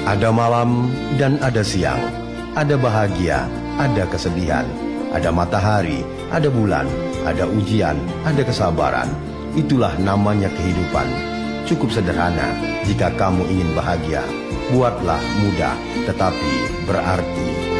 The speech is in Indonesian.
Ada malam dan ada siang, ada bahagia, ada kesedihan, ada matahari, ada bulan, ada ujian, ada kesabaran. Itulah namanya kehidupan. Cukup sederhana. Jika kamu ingin bahagia, buatlah mudah tetapi berarti.